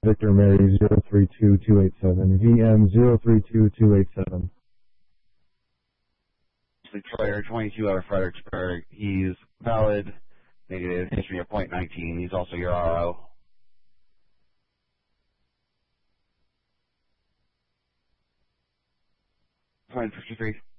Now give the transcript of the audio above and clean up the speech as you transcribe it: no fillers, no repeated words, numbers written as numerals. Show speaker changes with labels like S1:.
S1: Victor Mary 032287. VM 032287.
S2: Troyer, 22 out of Fredericksburg. He's valid, negative, history of .19. He's also your RO. Fine, 53.